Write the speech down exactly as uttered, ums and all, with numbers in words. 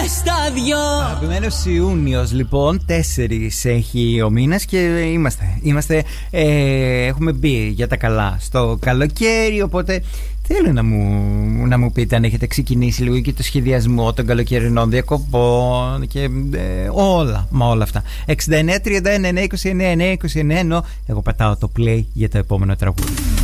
στα δυο. Αγαπημένος Ιούνιος, λοιπόν, τέσσερις έχει ο μήνας και είμαστε, είμαστε ε, έχουμε μπει για τα καλά στο καλοκαίρι, οπότε θέλω να μου, να μου πείτε αν έχετε ξεκινήσει λίγο και το σχεδιασμό των καλοκαιρινών διακοπών και ε, όλα, μα όλα αυτά. εξήντα εννέα τριάντα ένα είκοσι εννέα είκοσι εννέα, ενώ εγώ πατάω το play για το επόμενο τραγούδι.